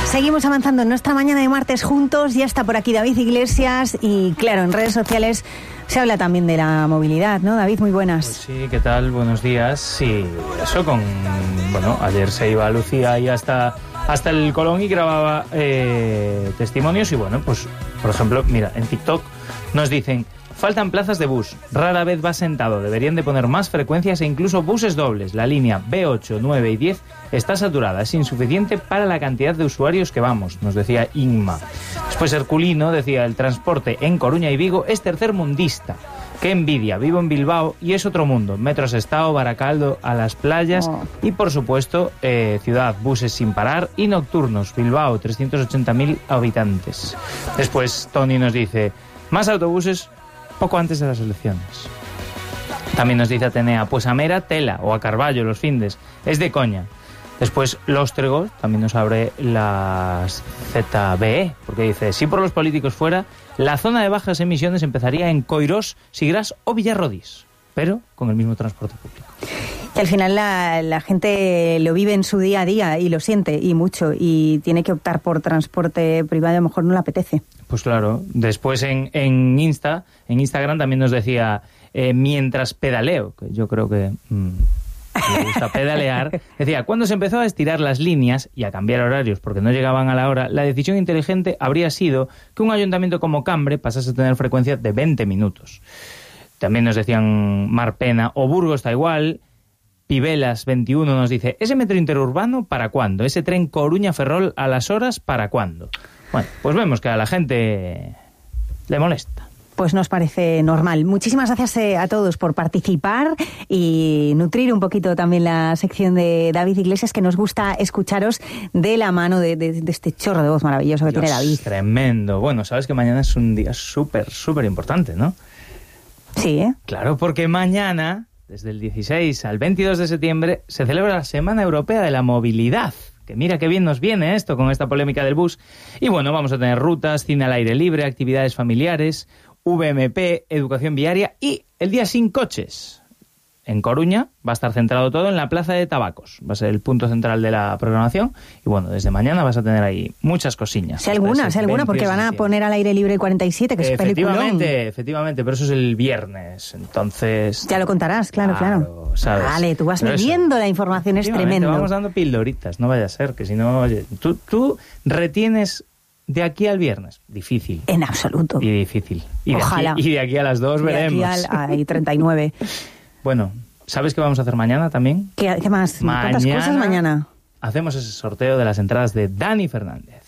Seguimos avanzando en nuestra mañana de martes juntos. Ya está por aquí David Iglesias y, claro, en redes sociales se habla también de la movilidad, ¿no? David, muy buenas. Pues sí, ¿qué tal? Buenos días. Sí, eso bueno, ayer se iba Lucía ahí hasta el Colón y grababa testimonios y, bueno, pues, por ejemplo, mira, en TikTok nos dicen: faltan plazas de bus, rara vez va sentado, deberían de poner más frecuencias e incluso buses dobles. La línea B8, 9 y 10 está saturada, es insuficiente para la cantidad de usuarios que vamos, nos decía Inma. Después Herculino decía: el transporte en Coruña y Vigo es tercermundista. Qué envidia, vivo en Bilbao y es otro mundo. Metro Sestao, Baracaldo, a las playas y, por supuesto, ciudad, buses sin parar y nocturnos. Bilbao, 380.000 habitantes. Después Tony nos dice: más autobuses poco antes de las elecciones. También nos dice Atenea: pues a Mera tela o a Carballo los findes, es de coña. Después Lóstrego también nos abre las ZBE, porque dice: si por los políticos fuera, la zona de bajas emisiones empezaría en Coirós, Sigrás o Villarrodis, pero con el mismo transporte público. Y al final la gente lo vive en su día a día y lo siente, y mucho, y tiene que optar por transporte privado, a lo mejor no le apetece. Pues claro. Después en Instagram también nos decía: mientras pedaleo, que yo creo que le gusta pedalear, decía: cuando se empezó a estirar las líneas y a cambiar horarios porque no llegaban a la hora, la decisión inteligente habría sido que un ayuntamiento como Cambre pasase a tener frecuencia de 20 minutos. También nos decían Marpena o Burgos está igual. Pivelas 21 nos dice: ¿ese metro interurbano para cuándo? ¿Ese tren Coruña-Ferrol a las horas para cuándo? Bueno, pues vemos que a la gente le molesta. Pues nos parece normal. Muchísimas gracias a todos por participar y nutrir un poquito también la sección de David Iglesias, que nos gusta escucharos de la mano de este chorro de voz maravilloso que tiene David. Tremendo. Bueno, sabes que mañana es un día súper, súper importante, ¿no? Sí, ¿eh? Claro, porque mañana, desde el 16 al 22 de septiembre, se celebra la Semana Europea de la Movilidad. Que mira qué bien nos viene esto con esta polémica del bus. Y bueno, vamos a tener rutas, cine al aire libre, actividades familiares, VMP, educación viaria y el día sin coches. En Coruña va a estar centrado todo en la Plaza de Tabacos. Va a ser el punto central de la programación. Y bueno, desde mañana vas a tener ahí muchas cosillas. Sé alguna, porque van a poner al aire libre el 47, que es peliculón. Efectivamente, pero eso es el viernes. Entonces... ya lo contarás, claro. ¿Sabes? Vale, tú vas bebiendo la información, es tremendo. Vamos dando pildoritas, no vaya a ser, que si no... Oye, tú retienes... de aquí al viernes, difícil. En absoluto. Y difícil. Ojalá. Y de aquí a las 2 veremos. De aquí al 39. Bueno, ¿sabes qué vamos a hacer mañana también? ¿Qué más? ¿Cuántas cosas mañana? Hacemos ese sorteo de las entradas de Dani Fernández.